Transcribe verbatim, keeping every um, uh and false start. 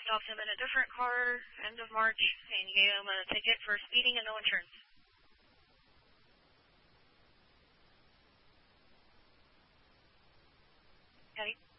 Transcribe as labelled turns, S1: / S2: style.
S1: stopped him in a different car end of March, and you gave him a ticket for speeding and no insurance. Patty?